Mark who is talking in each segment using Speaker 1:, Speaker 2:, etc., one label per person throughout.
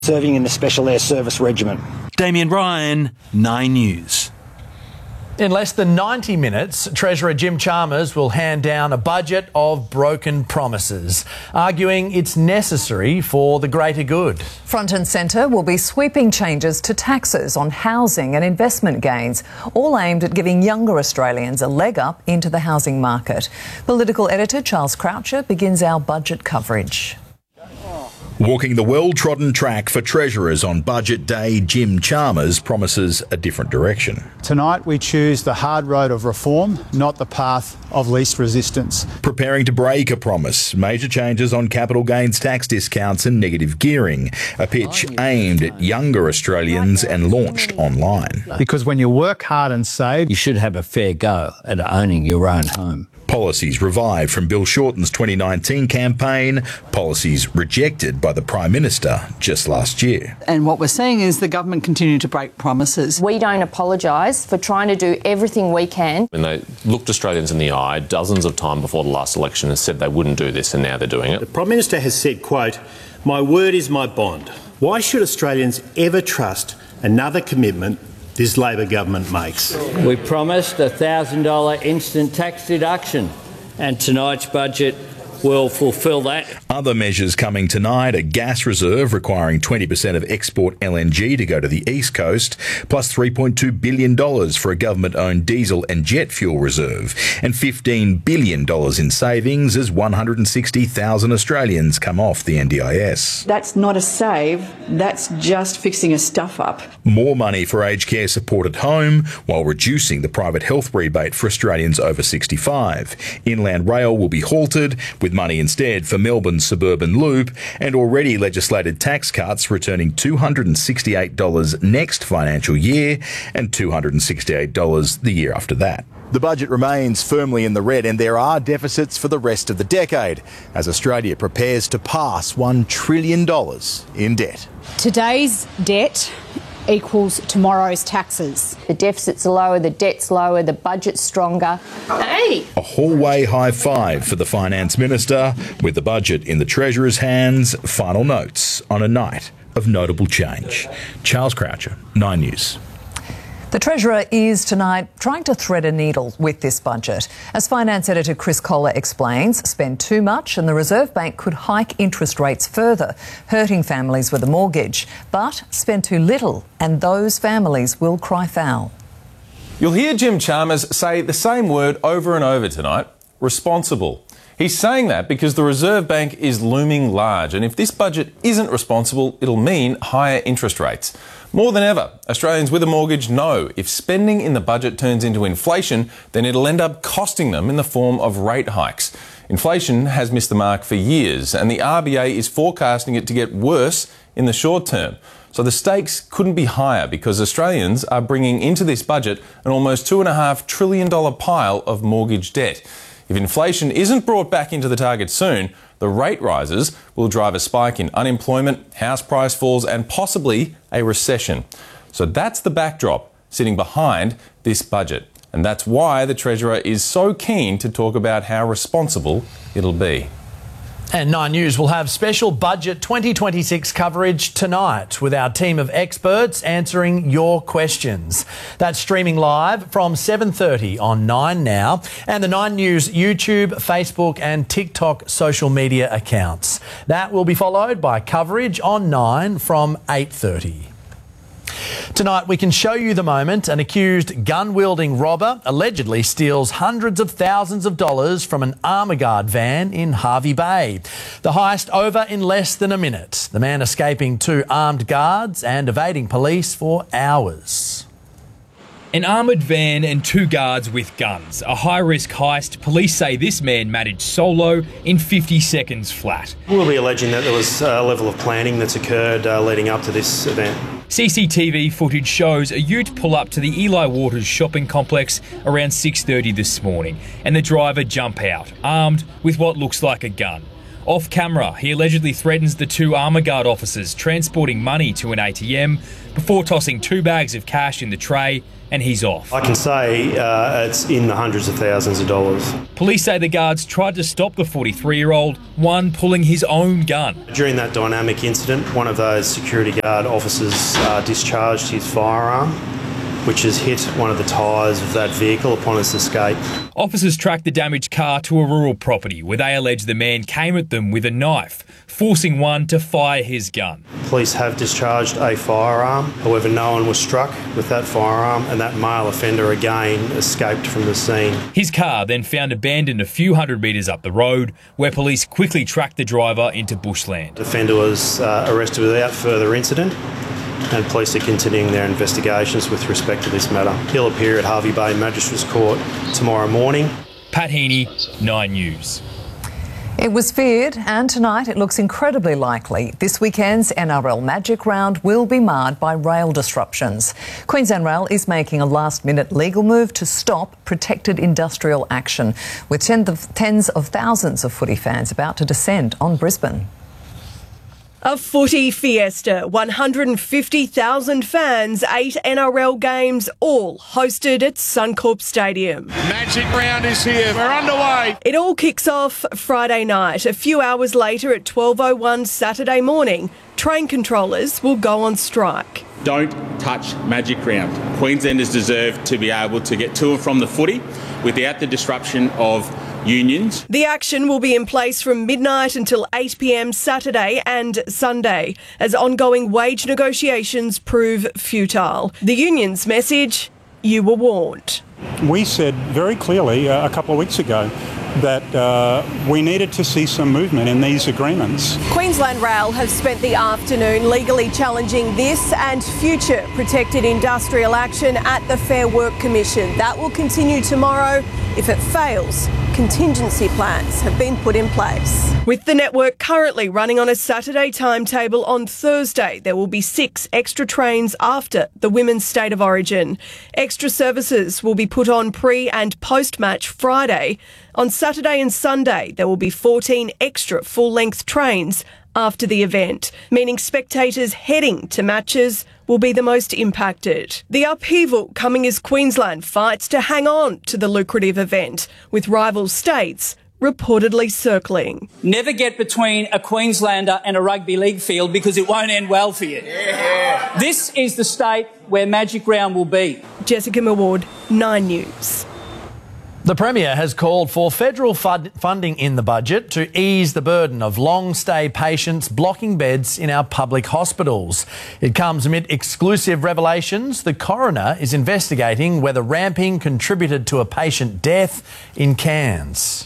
Speaker 1: serving in the Special Air Service Regiment.
Speaker 2: Damien Ryan, 9 News.
Speaker 3: In less than 90 minutes, Treasurer Jim Chalmers will hand down a budget of broken promises, arguing it's necessary for the greater good.
Speaker 4: Front and centre will be sweeping changes to taxes on housing and investment gains, all aimed at giving younger Australians a leg up into the housing market. Political editor Charles Croucher begins our budget coverage.
Speaker 5: Walking the well-trodden track for Treasurers on Budget Day, Jim Chalmers promises a different direction.
Speaker 6: Tonight we choose the hard road of reform, not the path of least resistance.
Speaker 5: Preparing to break a promise, major changes on capital gains tax discounts and negative gearing, a pitch aimed at younger Australians and launched online.
Speaker 6: Because when you work hard and save,
Speaker 7: you should have a fair go at owning your own home.
Speaker 5: Policies revived from Bill Shorten's 2019 campaign, policies rejected by the Prime Minister just last year.
Speaker 8: And what we're seeing is the government continue to break promises.
Speaker 9: We don't apologise for trying to do everything we can.
Speaker 10: When they looked Australians in the eye dozens of times before the last election and said they wouldn't do this, and now they're doing it.
Speaker 11: The Prime Minister has said, quote, "My word is my bond." Why should Australians ever trust another commitment this Labor government makes?
Speaker 7: We promised a $1,000 instant tax deduction, and tonight's budget will fulfil that.
Speaker 5: Other measures coming tonight: a gas reserve requiring 20% of export LNG to go to the East Coast, plus $3.2 billion for a government-owned diesel and jet fuel reserve, and $15 billion in savings as 160,000 Australians come off the NDIS.
Speaker 8: That's not a save, that's just fixing a stuff-up.
Speaker 5: More money for aged care support at home, while reducing the private health rebate for Australians over 65. Inland Rail will be halted, with money instead for Melbourne's suburban loop, and already legislated tax cuts returning $268 next financial year and $268 the year after that. The budget remains firmly in the red, and there are deficits for the rest of the decade as Australia prepares to pass $1 trillion in debt.
Speaker 12: Today's debt equals tomorrow's taxes.
Speaker 9: The deficits are lower, the debt's lower, the budget's stronger. Hey!
Speaker 5: A hallway high five for the Finance Minister, with the budget in the Treasurer's hands. Final notes on a night of notable change. Charles Croucher, 9 News.
Speaker 4: The Treasurer is tonight trying to thread a needle with this budget. As Finance Editor Chris Kohler explains, spend too much and the Reserve Bank could hike interest rates further, hurting families with a mortgage. But spend too little and those families will cry foul.
Speaker 13: You'll hear Jim Chalmers say the same word over and over tonight: responsible. He's saying that because the Reserve Bank is looming large, and if this budget isn't responsible, it'll mean higher interest rates. More than ever, Australians with a mortgage know if spending in the budget turns into inflation, then it'll end up costing them in the form of rate hikes. Inflation has missed the mark for years, and the RBA is forecasting it to get worse in the short term. So the stakes couldn't be higher because Australians are bringing into this budget an almost $2.5 trillion pile of mortgage debt. If inflation isn't brought back into the target soon, the rate rises will drive a spike in unemployment, house price falls, and possibly a recession. So that's the backdrop sitting behind this budget. And that's why the Treasurer is so keen to talk about how responsible it'll be.
Speaker 3: And 9 News will have special Budget 2026 coverage tonight with our team of experts answering your questions. That's streaming live from 7:30 on 9 Now and the 9 News YouTube, Facebook and TikTok social media accounts. That will be followed by coverage on 9 from 8:30. Tonight we can show you the moment an accused gun-wielding robber allegedly steals hundreds of thousands of dollars from an Armaguard van in Hervey Bay. The heist over in less than a minute. The man escaping 2 armed guards and evading police for hours.
Speaker 14: An armoured van and 2 guards with guns. A high-risk heist. Police say this man managed solo in 50 seconds flat.
Speaker 15: We'll be alleging that there was a level of planning that's occurred leading up to this event.
Speaker 14: CCTV footage shows a ute pull up to the Eli Waters shopping complex around 6:30 this morning and the driver jump out, armed with what looks like a gun. Off camera, he allegedly threatens the two Armour Guard officers transporting money to an ATM before tossing 2 bags of cash in the tray, and he's off.
Speaker 15: I can say it's in the hundreds of thousands of dollars.
Speaker 14: Police say the guards tried to stop the 43-year-old, one pulling his own gun.
Speaker 15: During that dynamic incident, one of those security guard officers discharged his firearm, which has hit one of the tyres of that vehicle upon its escape.
Speaker 14: Officers tracked the damaged car to a rural property where they allege the man came at them with a knife, forcing one to fire his gun.
Speaker 15: Police have discharged a firearm, however no one was struck with that firearm, and that male offender again escaped from the scene.
Speaker 14: His car then found abandoned a few hundred metres up the road, where police quickly tracked the driver into bushland.
Speaker 15: The offender was arrested without further incident, and police are continuing their investigations with respect to this matter. He'll appear at Hervey Bay Magistrates Court tomorrow morning.
Speaker 14: Pat Heaney, 9 News.
Speaker 4: It was feared, and tonight it looks incredibly likely this weekend's NRL Magic Round will be marred by rail disruptions. Queensland Rail is making a last-minute legal move to stop protected industrial action, with tens of thousands of footy fans about to descend on Brisbane.
Speaker 16: A footy fiesta, 150,000 fans, 8 NRL games, all hosted at Suncorp Stadium.
Speaker 17: Magic Round is here. We're underway.
Speaker 16: It all kicks off Friday night. A few hours later at 12:01 Saturday morning, train controllers will go on strike.
Speaker 18: Don't touch Magic Round. Queenslanders deserve to be able to get to and from the footy without the disruption of unions.
Speaker 16: The action will be in place from midnight until 8 p.m. Saturday and Sunday as ongoing wage negotiations prove futile. The union's message: you were warned.
Speaker 6: We said very clearly a couple of weeks ago that we needed to see some movement in these agreements.
Speaker 16: Queensland Rail have spent the afternoon legally challenging this and future protected industrial action at the Fair Work Commission. That will continue tomorrow. If it fails, contingency plans have been put in place. With the network currently running on a Saturday timetable, on Thursday there will be 6 extra trains after the Women's State of Origin. Extra services will be put on pre- and post-match Friday. On Saturday and Sunday there will be 14 extra full-length trains after the event, meaning spectators heading to matches will be the most impacted. The upheaval coming as Queensland fights to hang on to the lucrative event, with rival states reportedly circling.
Speaker 19: Never get between a Queenslander and a rugby league field because it won't end well for you. Yeah. This is the state where Magic Round will be.
Speaker 16: Jessica Millward, 9 News.
Speaker 3: The Premier has called for federal funding in the budget to ease the burden of long-stay patients blocking beds in our public hospitals. It comes amid exclusive revelations the coroner is investigating whether ramping contributed to a patient death in Cairns.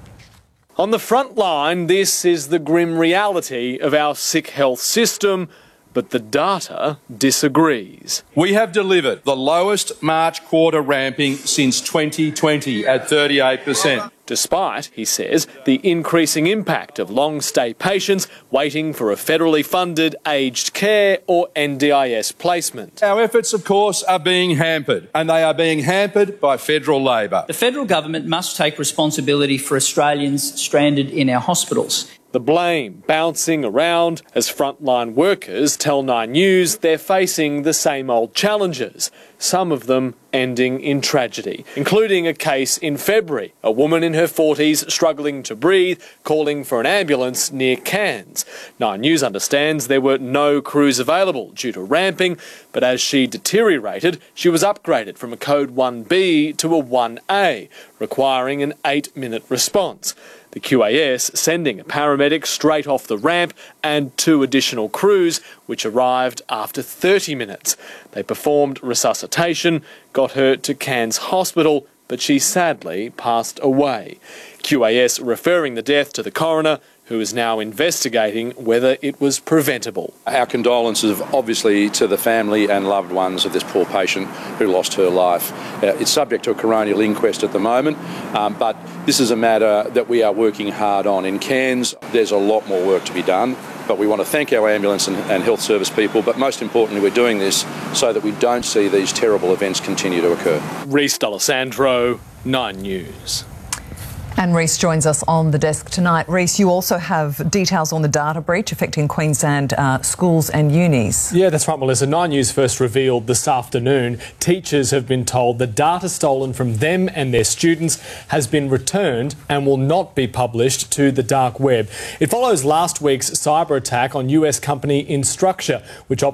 Speaker 20: On the front line, this is the grim reality of our sick health system, but the data disagrees.
Speaker 21: We have delivered the lowest March quarter ramping since 2020 at 38%.
Speaker 20: Despite, he says, the increasing impact of long-stay patients waiting for a federally funded aged care or NDIS placement.
Speaker 21: Our efforts, of course, are being hampered, and they are being hampered by federal Labor.
Speaker 19: The federal government must take responsibility for Australians stranded in our hospitals.
Speaker 20: The blame bouncing around as frontline workers tell 9 News they're facing the same old challenges, some of them ending in tragedy, including a case in February, a woman in her 40s struggling to breathe, calling for an ambulance near Cairns. 9 News understands there were no crews available due to ramping, but as she deteriorated, she was upgraded from a code 1B to a 1A, requiring an 8-minute response. The QAS sending a paramedic straight off the ramp and 2 additional crews, which arrived after 30 minutes. They performed resuscitation, got her to Cairns Hospital, but she sadly passed away. QAS referring the death to the coroner, who is now investigating whether it was preventable.
Speaker 22: Our condolences, obviously, to the family and loved ones of this poor patient who lost her life. It's subject to a coronial inquest at the moment, but this is a matter that we are working hard on. In Cairns, there's a lot more work to be done, but we want to thank our ambulance and health service people, but most importantly, we're doing this so that we don't see these terrible events continue to occur.
Speaker 20: Reece D'Alessandro, 9 News.
Speaker 4: And Reece joins us on the desk tonight. Reece, you also have details on the data breach affecting Queensland schools and unis.
Speaker 1: Yeah, that's right, Melissa. 9 News first revealed this afternoon teachers have been told the data stolen from them and their students has been returned and will not be published to the dark web. It follows last week's cyber attack on US company Instructure, which